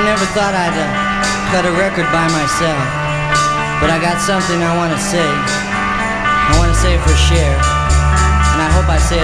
never thought I'd cut a record by myself, but I got something I want to say. I want to say it for Cher, and I hope I say it